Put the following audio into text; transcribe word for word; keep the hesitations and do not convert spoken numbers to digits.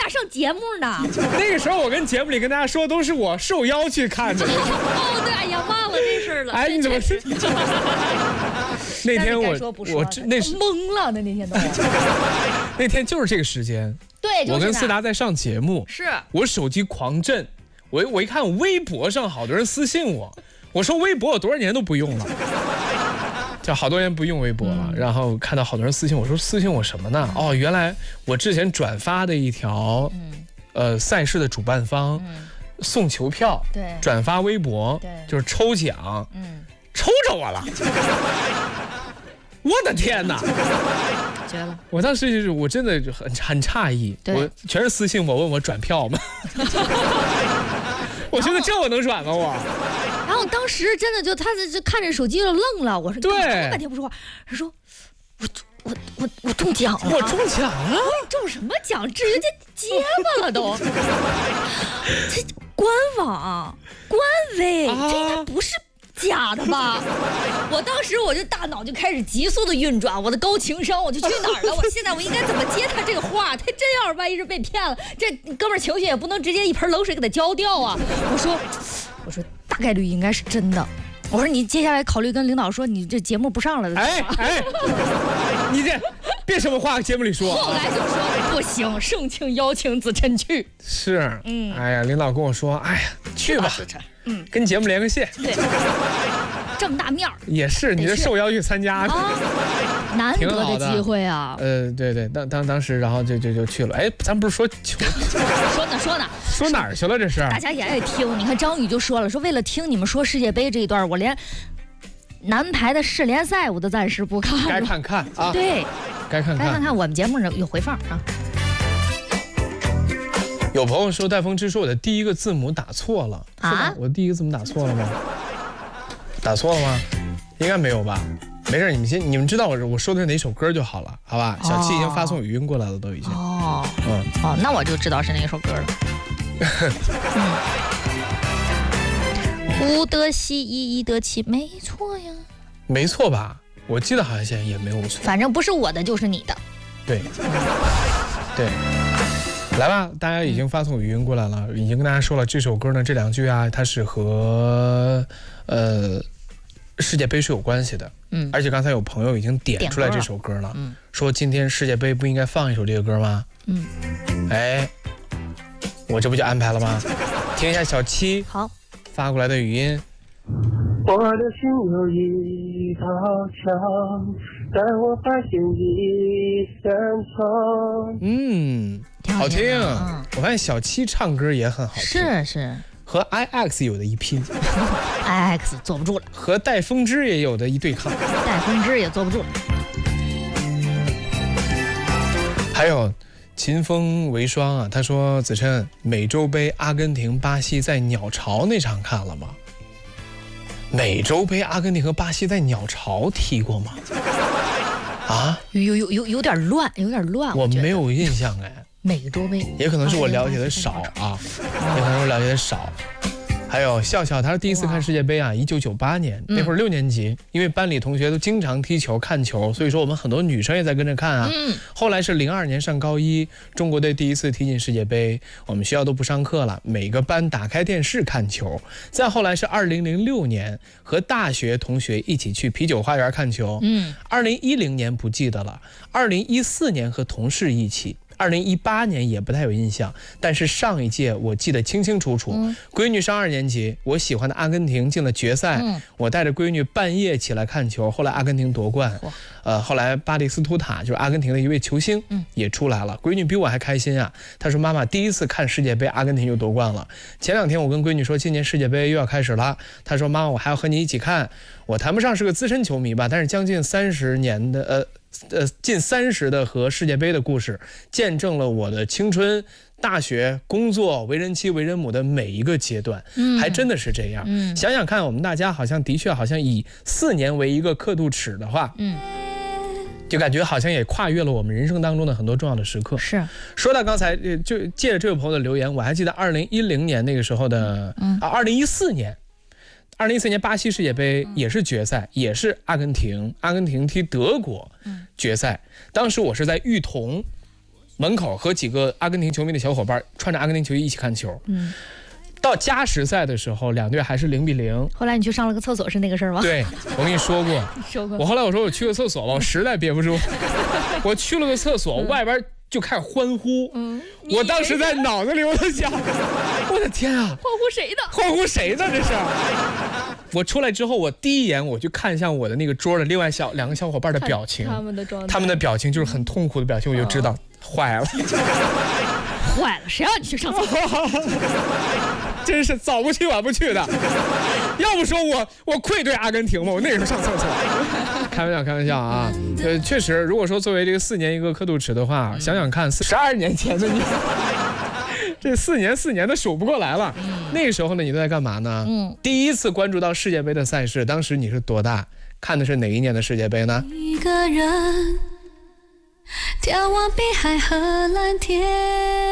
俩上节目呢。 那个时候我跟节目里跟大家说，都是我受邀去看的。 哦，对，哎呀，忘了这事了。 哎，你怎么是？那天我我那是懵了，那那天都。 那天就是这个时间。 对， 我跟思达在上节目， 是我手机狂震，我我一看微博上好多人私信我，我说微博我多少年都不用了。就好多年不用微博了，嗯、然后看到好多人私信我说私信我什么呢？哦，原来我之前转发的一条，嗯、呃赛事的主办方、嗯、送球票， 对， 转发微博， 对， 就是抽奖， 嗯， 抽着我了，我的天哪！ 绝了！ 我当时就是我真的很很诧异，我全是私信我问我转票吗？我觉得这我能转吗我？ 然后当时真的就他就看着手机就愣了，我说对， 半天不说话，他说我我我我中奖了， 我中奖了， 中什么奖？直接结巴了都。这官网官微，这应该不是假的吧？我当时我就大脑就开始急速的运转，我的高情商我就去哪儿了？我现在我应该怎么接他这个话？他真要是万一是被骗了，这哥们儿情绪也不能直接一盆冷水给他浇掉啊！我说。我说大概率应该是真的。我说你接下来考虑跟领导说你这节目不上了。 哎哎，你这别什么话节目里说。 后来就说不行，盛情邀请子琛去。 是，嗯，哎呀，领导跟我说，哎呀，去吧，嗯，跟节目连个线。 对，这么大面儿。 也是，你这受邀去参加的。啊难得的机会啊！ 呃，对对，当当当时，然后就就就去了。哎，咱不是说球？ 说呢说呢， 说哪儿去了？这是大家也爱听。你看张宇就说了，说为了听你们说世界杯这一段，我连男排的世联赛我都暂时不看了。 该看看啊， 对， 该看看。 该看看，我们节目有回放啊。 有朋友说戴峰之说我的第一个字母打错了啊，我第一个字母打错了吗？打错了吗？应该没有吧。没事，你们先，你们知道我我说的是哪首歌就好了，好吧？小七已经发送语音过来了，都已经。 哦，嗯，哦，那我就知道是哪首歌了。无得西一，一得七，没错呀。 没错吧？我记得好像现在也没有错。 反正不是我的就是你的。 对，对。来吧，大家已经发送语音过来了，已经跟大家说了这首歌呢，这两句啊，它是和呃。世界杯是有关系的，嗯，而且刚才有朋友已经点出来这首歌了，嗯，说今天世界杯不应该放一首这个歌吗？嗯，哎，我这不就安排了吗？听一下小七好发过来的语音。 我的心有一道墙，但我发现一扇窗。 嗯，好听。嗯、我发现小七唱歌也很好听。 是是。 和 I X 有的一拼 ，I X 坐不住了； 和戴风之也有的一对抗， 戴风之也坐不住了。 还有秦风为霜啊，他说子琛，美洲杯阿根廷巴西在鸟巢那场看了吗？美洲杯阿根廷和巴西在鸟巢踢过吗？啊， 有有有有点乱，有点乱， 我没有印象哎。 美洲杯也可能是我了解的少啊，也可能是我了解的少。还有笑笑，他是第一次看世界杯啊，一九九八年那会儿六年级，因为班里同学都经常踢球看球，所以说我们很多女生也在跟着看啊。后来是零二年上高一，中国队第一次踢进世界杯，我们学校都不上课了，每个班打开电视看球。再后来是二零零六年和大学同学一起去啤酒花园看球。嗯，二零一零年不记得了，二零一四年和同事一起。二零一八年也不太有印象，但是上一届我记得清清楚楚。嗯、闺女上二年级，我喜欢的阿根廷进了决赛，嗯、我带着闺女半夜起来看球，后来阿根廷夺冠。呃，后来巴蒂斯图塔就是阿根廷的一位球星，嗯、也出来了。闺女比我还开心啊！她说：“妈妈第一次看世界杯，阿根廷就夺冠了。”前两天我跟闺女说，今年世界杯又要开始了。她说：“妈妈，我还要和你一起看。”我谈不上是个资深球迷吧，但是将近三十年的呃。呃，近三十的和世界杯的故事，见证了我的青春、大学、工作、为人妻、为人母的每一个阶段，嗯，还真的是这样。嗯，想想看，我们大家好像的确好像以四年为一个刻度尺的话，嗯，就感觉好像也跨越了我们人生当中的很多重要的时刻。 是， 说到刚才，就借着这位朋友的留言，我还记得二零一零年那个时候的，嗯啊，二零一四年。二零一四年巴西世界杯也是决赛，也是阿根廷，阿根廷踢德国决赛。当时我是在育童， 门口和几个阿根廷球迷的小伙伴穿着阿根廷球衣一起看球。嗯，到加时赛的时候，两队还是零比零。 后来你去上了个厕所，是那个事儿吗？ 对，我跟你说过。 说过。 我后来我说我去个厕所吧，我实在憋不住，我去了个厕所，嗯、外边就开始欢呼。嗯，我当时在脑子里我在想，我的天啊， 欢呼谁的？ 欢呼谁的这是？我出来之后，我第一眼我就看向我的那个桌的另外小两个小伙伴的表情， 他们的状态， 他们的表情就是很痛苦的表情，我就知道坏了， 坏了，谁让你去上厕所？ 真是早不去晚不去的。要不说我我愧对阿根廷嘛，我那时候上厕所。开玩笑，开玩笑啊！呃，确实，如果说作为这个四年一个刻度尺的话，想想看，十二年前的你。这四年四年的数不过来了，嗯、那个时候呢，你都在干嘛呢？嗯，第一次关注到世界杯的赛事，当时你是多大？看的是哪一年的世界杯呢？一个人眺望碧海和蓝天。